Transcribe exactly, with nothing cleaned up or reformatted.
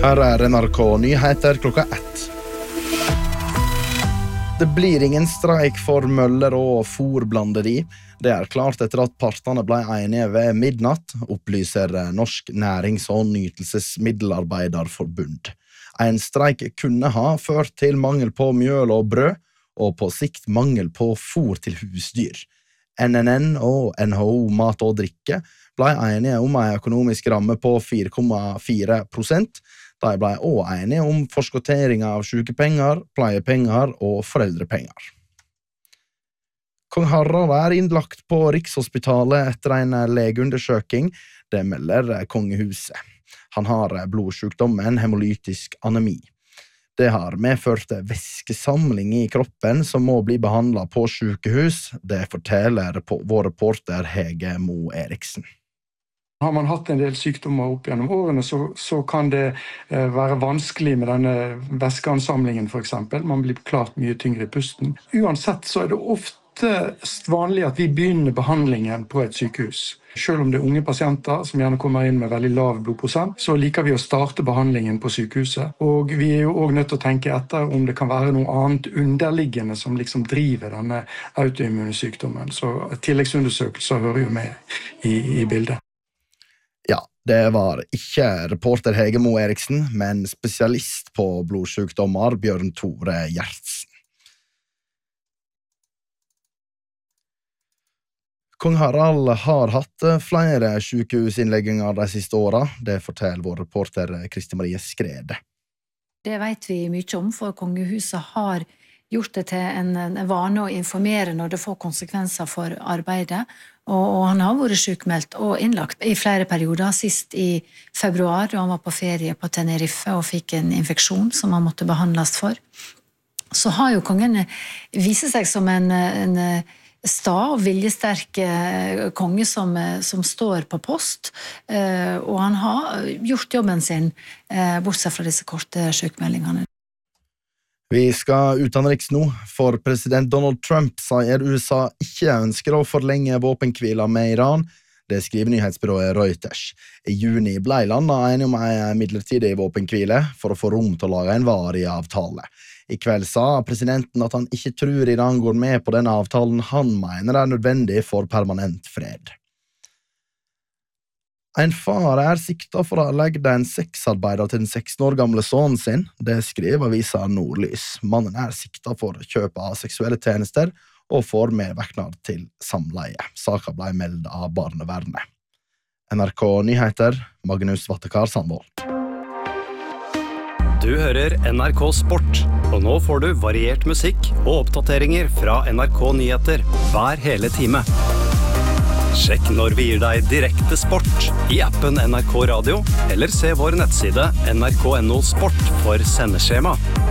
Her er N R K Nyheter klokka ett. Det blir ingen streik for møller og fôrblanderi. Det er klart etter at partene ble enige ved midnatt, opplyser Norsk Nærings- og Nytelsesmiddelarbeiderforbund. En streik kunne ha ført til mangel på mjøl og brød, og på sikt mangel på fôr til husdyr. N N N og N H O Mat og Drikke ble enige om en økonomisk ramme på fire komma fire prosent. De ble også enige om forskottering av sykepenger, pleiepenger og foreldrepenger. Kong Harald er innlagt på Rikshospitalet etter en legeundersøking, det melder kongehuset. Han har blodsjukdommen hemolytisk anemi. Det har medført væskesamling i kroppen som må bli behandlet på sykehus, det forteller vår reporter Hege Mo Eriksen. Har man hatt en del sykdommer opp gjennom årene, så, så kan det eh, være vanskelig med denne væskeansamlingen for eksempel. Man blir klart mye tyngre i pusten. Uansett så er det ofte vanlig at vi begynner behandlingen på et sykehus. Selv om det er unge pasienter som gjerne kommer inn med veldig lav blodprosent, så liker vi å starte behandlingen på sykehuset. Og vi er jo også nødt til å tenke etter om det kan være noe annet underliggende som liksom driver denne autoimmune sykdommen. Så tilleggsundersøkelser hører jo med i, i bildet. Ja, det var ikke reporter Hege Mo Eriksen, men spesialist på blodsjukdommer Bjørn Tore Gjertsen. Kong Harald har hatt flere sykehusinnlegginger de siste årene, det forteller vår reporter Kristi Marie Skrede. Det vet vi mye om, for kongehuset har gjort det til en, en vane å informere når det får konsekvenser for arbeidet, og, og han har vært sykmeldt og innlagt i flere perioder, sist i februar, da han var på ferie på Tenerife og fikk en infeksjon som han måtte behandles for. Så har jo kongen vist seg som en, en sta og viljesterk konge som, som står på post, og han har gjort jobben sin, bortsett fra disse korte sykmeldingene. Vi skal utenriks nå, for president Donald Trump sier U S A ikke ønsker å forlenge våpenhvila med Iran. Det skriver nyhetsbyrået Reuters. I juni ble landet enige om en midlertidig våpenhvile for å få rom til å lage en varig avtale. I kveld sa presidenten at han ikke tror Iran går med på denne avtalen han mener er nødvendig for permanent fred. En far er siktet for å ha legget en sexarbeider til den seksten år gamle sønnen sin. Det skriver avisa Nordlys. Mannen er siktet for kjøp av seksuelle tjenester og for medvirkning til samleie. Saken ble meldt av barnevernet. N R K Nyheter, Magnus Vattekar Sandvold. Du hører N R K Sport, og nå får du variert musikk og oppdateringer fra N R K Nyheter hver hele time. Sjekk når vi gir deg direkte sport i appen N R K Radio, eller se vår nettside N R K punktum no sport for sendeskjema.